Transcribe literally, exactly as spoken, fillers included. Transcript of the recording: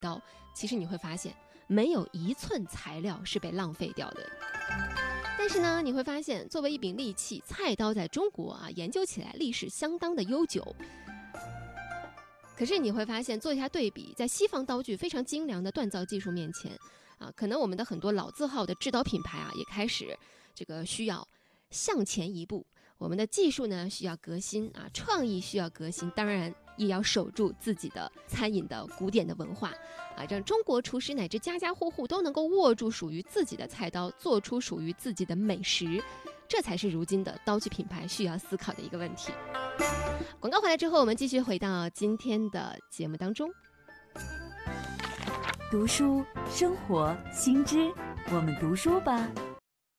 刀，其实你会发现没有一寸材料是被浪费掉的。但是呢，你会发现作为一柄利器，菜刀在中国啊研究起来历史相当的悠久。可是你会发现，做一下对比，在西方刀具非常精良的锻造技术面前啊，可能我们的很多老字号的制刀品牌啊，也开始这个需要向前一步。我们的技术呢需要革新啊，创意需要革新，当然也要守住自己的餐饮的古典的文化啊，让中国厨师乃至家家户户都能够握住属于自己的菜刀，做出属于自己的美食，这才是如今的刀具品牌需要思考的一个问题。广告回来之后，我们继续回到今天的节目当中。 读书生活新知，我们读书吧。